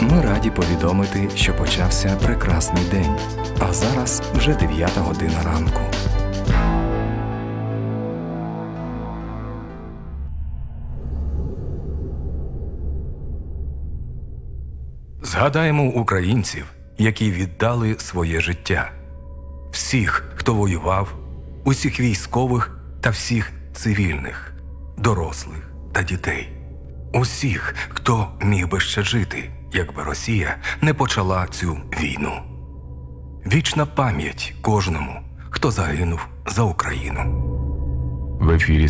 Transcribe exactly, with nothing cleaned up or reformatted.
Ми раді повідомити, що почався прекрасний день, а зараз вже дев'ята година ранку. Згадаємо українців, які віддали своє життя. Всіх, хто воював, усіх військових та всіх цивільних, дорослих та дітей. Усіх, хто міг би ще жити, якби Росія не почала цю війну. Вічна пам'ять кожному, хто загинув за Україну. В ефірі